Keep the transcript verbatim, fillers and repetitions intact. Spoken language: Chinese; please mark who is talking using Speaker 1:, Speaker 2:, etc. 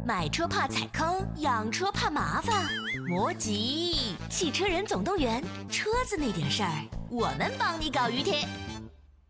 Speaker 1: 买车怕踩坑，养车怕麻烦。莫急，汽车人总动员，车子那点事儿，我们帮你搞于贴。